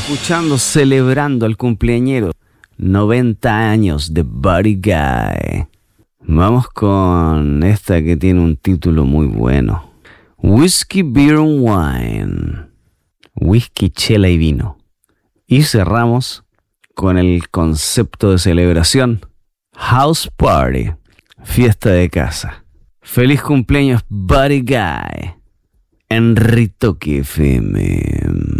escuchando, celebrando el cumpleañero. 90 años de Buddy Guy. Vamos con esta que tiene un título muy bueno. Whiskey, Beer and Wine. Whisky, chela y vino. Y cerramos con el concepto de celebración. House Party. Fiesta de casa. Feliz cumpleaños, Buddy Guy. En Ritoque FM.